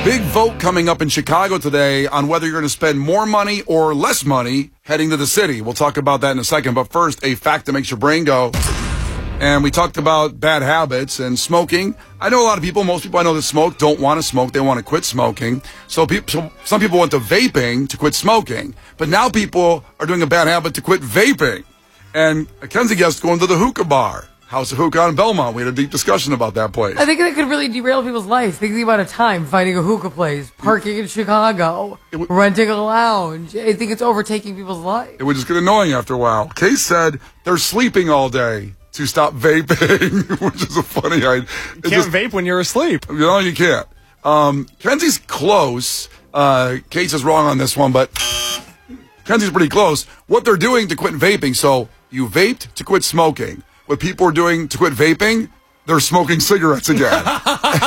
Big vote coming up in Chicago today on whether you're going to spend more money or less money heading to the city. We'll talk about that in a second. But first, a fact that makes your brain go. And we talked about bad habits and smoking. I know a lot of people, most people I know that smoke don't want to smoke. They want to quit smoking. So some people went to vaping to quit smoking. But now people are doing a bad habit to quit vaping. And a Kenzie guest going to the hookah bar. House of Hookah in Belmont. We had a deep discussion about that place. I think that could really derail people's lives. Think the amount of time finding a hookah place, parking in Chicago, renting a lounge. I think it's overtaking people's lives. It would just get annoying after a while. Case said they're sleeping all day to stop vaping, which is a funny idea. You can't vape when you're asleep. No, you can't. Kenzie's close. Case is wrong on this one, but Kenzie's pretty close. What they're doing to quit vaping, so you vaped to quit smoking. What people are doing to quit vaping, they're smoking cigarettes again. That's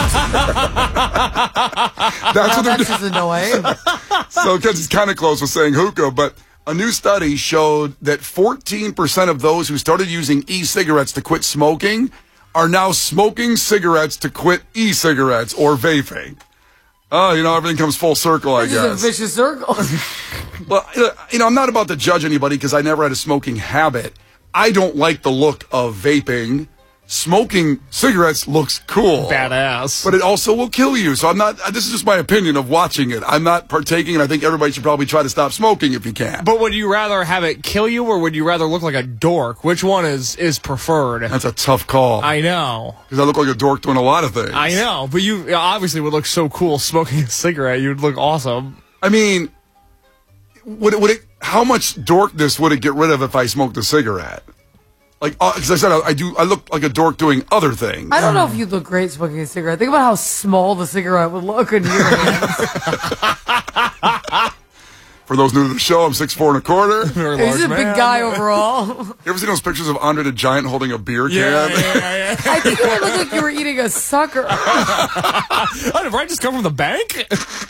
what they're doing. Just annoying. So Kenzie's kind of close with saying hookah, but a new study showed that 14% of those who started using e-cigarettes to quit smoking are now smoking cigarettes to quit e-cigarettes or vaping. Oh, everything comes full circle, I guess. It's a vicious circle. Well, I'm not about to judge anybody because I never had a smoking habit. I don't like the look of vaping. Smoking cigarettes looks cool. Badass. But it also will kill you. So this is just my opinion of watching it. I'm not partaking, and I think everybody should probably try to stop smoking if you can. But would you rather have it kill you, or would you rather look like a dork? Which one is preferred? That's a tough call. I know. Because I look like a dork doing a lot of things. I know. But you obviously would look so cool smoking a cigarette. You'd look awesome. I mean, would it? How much dorkness would it get rid of if I smoked a cigarette? Like, because I said I look like a dork doing other things. I don't know if you'd look great smoking a cigarette. Think about how small the cigarette would look in your hands. For those new to the show, I'm 6'4¼ He's a big guy overall. You ever seen those pictures of Andre the Giant holding a beer can? Yeah. I think it would look like you were eating a sucker. Did I just come from the bank?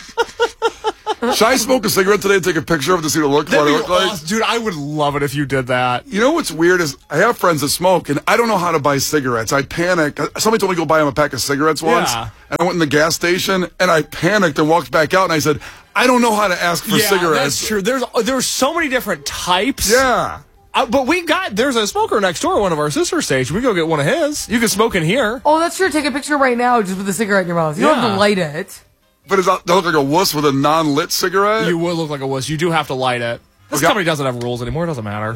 Should I smoke a cigarette today and take a picture of it to see what it looked like? Awesome. Dude, I would love it if you did that. You know what's weird is I have friends that smoke, and I don't know how to buy cigarettes. I panic. Somebody told me to go buy him a pack of cigarettes once, and I went in the gas station, and I panicked and walked back out, and I said, I don't know how to ask for cigarettes. That's true. There's so many different types. Yeah. But there's a smoker next door at one of our sister stations. We go get one of his. You can smoke in here. Oh, that's true. Take a picture right now just with a cigarette in your mouth. You don't have to light it. But does that look like a wuss with a non-lit cigarette? You would look like a wuss. You do have to light it. This company doesn't have rules anymore. It doesn't matter.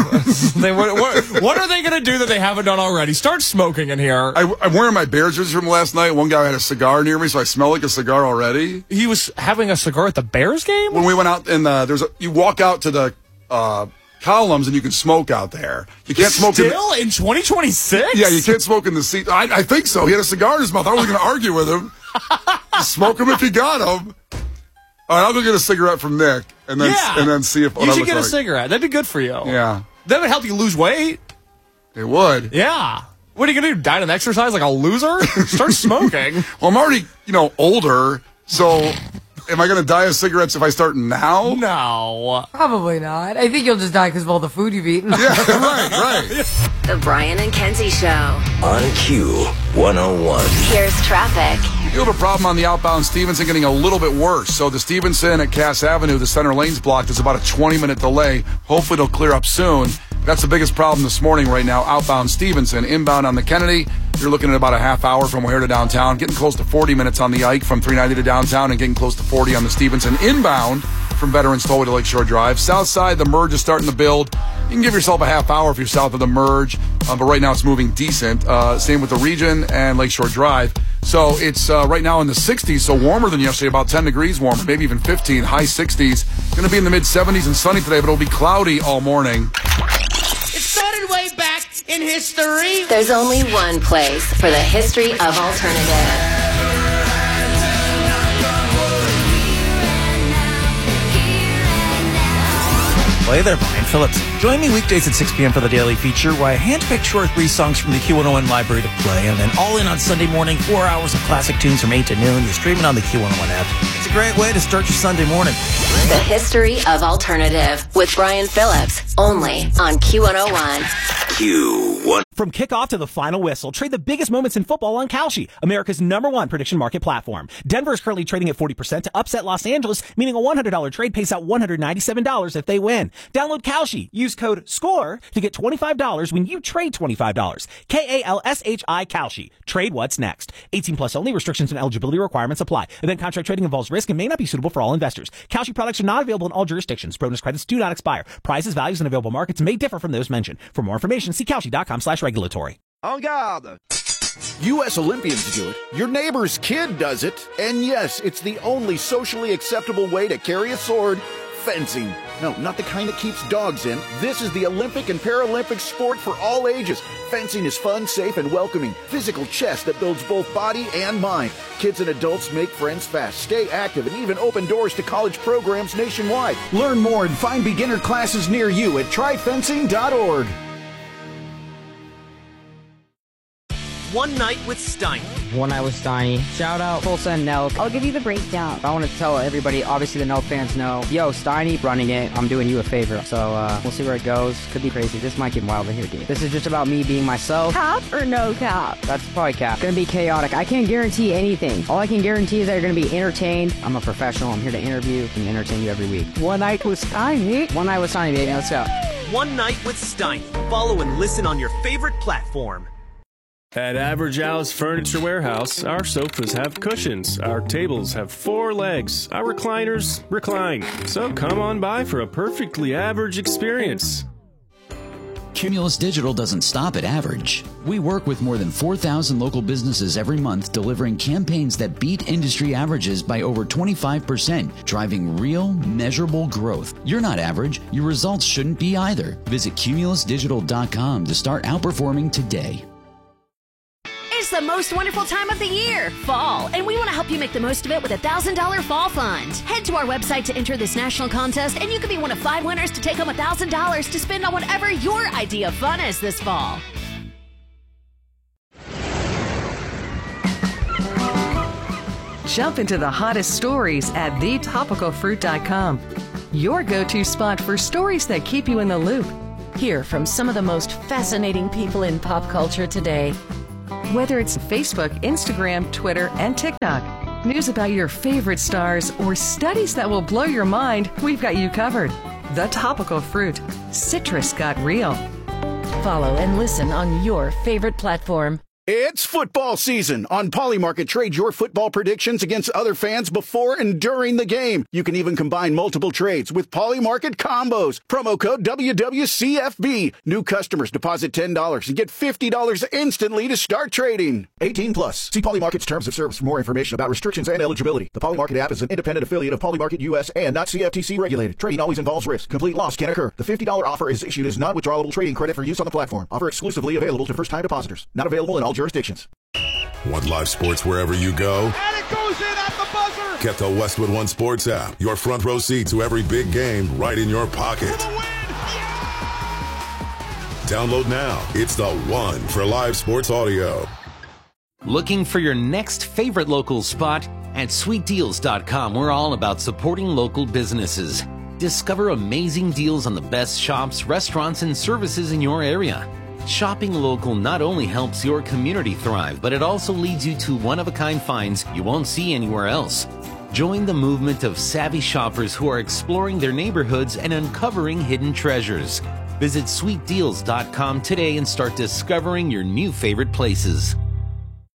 What are they going to do that they haven't done already? Start smoking in here. I'm wearing my Bears jersey from last night. One guy had a cigar near me, so I smell like a cigar already. He was having a cigar at the Bears game? When we went out, and you walk out to the columns, and you can smoke out there. You can't smoke still in 2026. Yeah, you can't smoke in the seat. I think so. He had a cigar in his mouth. I wasn't going to argue with him. Smoke him if you got him. All right, I'll go get a cigarette from Nick, and then see if you should get a cigarette. That'd be good for you. Yeah, that would help you lose weight. It would. Yeah. What are you gonna do? Diet and exercise like a loser? Start smoking. Well, I'm already older, so. Am I going to die of cigarettes if I start now? No. Probably not. I think you'll just die because of all the food you've eaten. Yeah, right. The Brian and Kenzie Show. On Q101. Here's traffic. You do have a problem on the outbound Stevenson getting a little bit worse. So the Stevenson at Cass Avenue, the center lane's blocked. There's about a 20-minute delay. Hopefully it'll clear up soon. That's the biggest problem this morning right now, outbound Stevenson. Inbound on the Kennedy, you're looking at about a half hour from here to downtown, getting close to 40 minutes on the Ike from 390 to downtown, and getting close to 40 on the Stevenson. Inbound from Veterans Tollway to Lakeshore Drive. South side, the merge is starting to build. You can give yourself a half hour if you're south of the merge, but right now it's moving decent. Same with the region and Lakeshore Drive. So it's right now in the 60s, so warmer than yesterday, about 10 degrees warmer, maybe even 15, high 60s. Going to be in the mid-70s and sunny today, but it'll be cloudy all morning. It started way back in history. There's only one place for the history of alternative. Hey there, Brian Phillips. Join me weekdays at 6 p.m. for the Daily Feature, where I handpick short 3 songs from the Q101 library to play, and then all in on Sunday morning, 4 hours of classic tunes from 8 to noon. You're streaming on the Q101 app. a great way to start your Sunday morning. The History of Alternative with Brian Phillips, only on Q101. Q1. From kickoff to the final whistle, trade the biggest moments in football on Kalshi, America's #1 prediction market platform. Denver is currently trading at 40% to upset Los Angeles, meaning a $100 trade pays out $197 if they win. Download Kalshi. Use code SCORE to get $25 when you trade $25. Kalshi Kalshi. Trade what's next. 18 plus only. Restrictions and eligibility requirements apply. Event contract trading involves risk and may not be suitable for all investors. Kalshi products are not available in all jurisdictions. Bonus credits do not expire. Prices, values, and available markets may differ from those mentioned. For more information, see Kalshi.com/regulatory. En garde! U.S. Olympians do it. Your neighbor's kid does it. And yes, it's the only socially acceptable way to carry a sword. Fencing. No, not the kind that keeps dogs in. This is the Olympic and Paralympic sport for all ages. Fencing is fun, safe, and welcoming. Physical chess that builds both body and mind. Kids and adults make friends fast, stay active, and even open doors to college programs nationwide. Learn more and find beginner classes near you at tryfencing.org. One Night with Steiny. One Night with Steiny. Shout out Tulsa and Nelk. I'll give you the breakdown. I want to tell everybody, obviously the Nelk fans know, yo, Steiny running it. I'm doing you a favor. So we'll see where it goes. Could be crazy. This might get wild here, dude. This is just about me being myself. Cap or no cap? That's probably cap. Gonna be chaotic. I can't guarantee anything. All I can guarantee is that you're gonna be entertained. I'm a professional. I'm here to interview and entertain you every week. One Night with Steiny. One Night with Steiny, baby. Let's go. One Night with Steiny. Follow and listen on your favorite platform. At Average Al's Furniture Warehouse, our sofas have cushions, our tables have 4 legs, our recliners recline. So come on by for a perfectly average experience. Cumulus Digital doesn't stop at average. We work with more than 4,000 local businesses every month, delivering campaigns that beat industry averages by over 25%, driving real, measurable growth. You're not average. Your results shouldn't be either. Visit cumulusdigital.com to start outperforming today. It's the most wonderful time of the year, fall, and we want to help you make the most of it with a $1,000 fall fund. Head to our website to enter this national contest, and you could be one of 5 winners to take home $1,000 to spend on whatever your idea of fun is this fall. Jump into the hottest stories at thetopicalfruit.com. Your go-to spot for stories that keep you in the loop. Hear from some of the most fascinating people in pop culture today. Whether it's Facebook, Instagram, Twitter, and TikTok, news about your favorite stars, or studies that will blow your mind, we've got you covered. The Topical Fruit. Citrus got real. Follow and listen on your favorite platform. It's football season. On Polymarket, trade your football predictions against other fans before and during the game. You can even combine multiple trades with Polymarket combos. Promo code WWCFB. New customers deposit $10 and get $50 instantly to start trading. 18 plus. See Polymarket's terms of service for more information about restrictions and eligibility. The Polymarket app is an independent affiliate of Polymarket US and not CFTC regulated. Trading always involves risk. Complete loss can occur. The $50 offer is issued as non-withdrawable trading credit for use on the platform. Offer exclusively available to first-time depositors. Not available in all jurisdictions. Want live sports wherever you go? And it goes in at the buzzer! Get the Westwood One Sports app. Your front row seat to every big game right in your pocket. Download now. It's the one for live sports audio. Looking for your next favorite local spot? At sweetdeals.com, we're all about supporting local businesses. Discover amazing deals on the best shops, restaurants, and services in your area. Shopping local not only helps your community thrive, but it also leads you to one-of-a-kind finds you won't see anywhere else. Join the movement of savvy shoppers who are exploring their neighborhoods and uncovering hidden treasures. Visit sweetdeals.com today and start discovering your new favorite places.